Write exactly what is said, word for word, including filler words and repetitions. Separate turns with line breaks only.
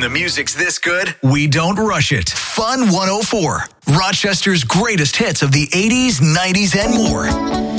the music's this good, we don't rush it. Fun one oh four, Rochester's greatest hits of the eighties, nineties, and more.